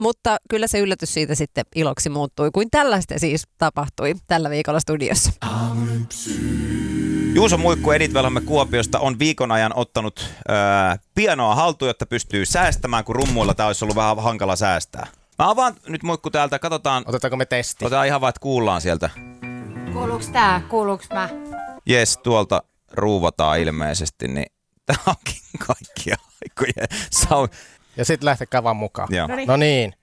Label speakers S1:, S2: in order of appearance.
S1: mutta kyllä se yllätys siitä sitten iloksi muuttui, kuin tällaista siis tapahtui tällä viikolla studiossa.
S2: Juuso Muikku Edith Velhomme Kuopiosta on viikon ajan ottanut pianoa haltuun, jotta pystyy säästämään, kun rummuilla tämä olisi ollut vähän hankala säästää. Mä avaan nyt Muikku täältä, katsotaan.
S3: Otetaanko me testi?
S2: Otetaan ihan vaan, että kuullaan sieltä.
S4: Kuuluuks tää? Kuuluuks mä?
S2: Jes, tuolta ruuvataan ilmeisesti, niin tää onkin kaikkia aikojen
S3: Ja sit lähtekää vaan mukaan.
S2: Joo.
S3: No niin.